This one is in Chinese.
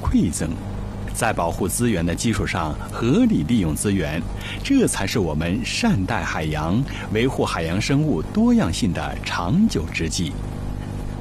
馈赠。在保护资源的基础上合理利用资源，这才是我们善待海洋、维护海洋生物多样性的长久之计。